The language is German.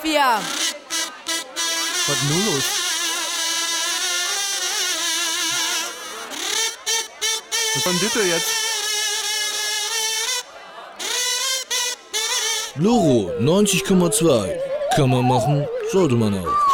wir. Was ist nun los? Was war denn das jetzt? Loro 90,2. Kann man machen, sollte man auch.